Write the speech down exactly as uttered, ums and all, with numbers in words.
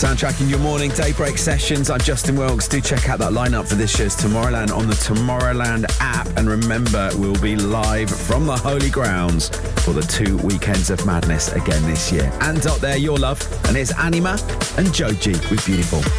Soundtracking your morning daybreak sessions. I'm Justin Wilkes. Do check out that lineup for this year's Tomorrowland on the Tomorrowland app. And remember, we'll be live from the Holy Grounds for the two weekends of madness again this year. And up there, your love. And it's Anima and Joji with Beautiful.